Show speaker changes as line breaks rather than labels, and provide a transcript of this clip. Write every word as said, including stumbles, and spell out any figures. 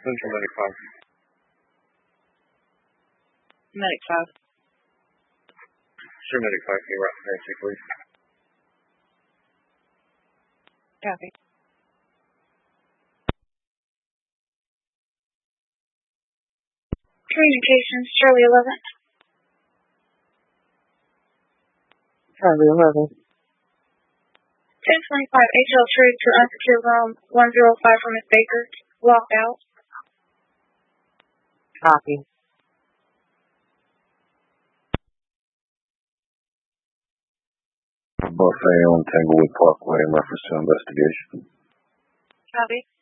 Central Medic five.
Medic five.
Sure, Medic five, can you route fancy, please?
Copy. Communications, Charlie eleven.
Charlie eleven.
ten twenty-five H L trade to unsecured room one zero five from Miss Baker. Walk out.
Copy.
Buffet on Tanglewood Parkway in reference to investigation.
Copy.